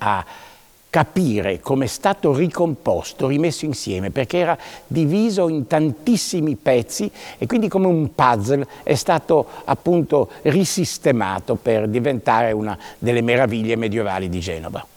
a capire come è stato ricomposto, rimesso insieme, perché era diviso in tantissimi pezzi e quindi come un puzzle è stato appunto risistemato per diventare una delle meraviglie medievali di Genova.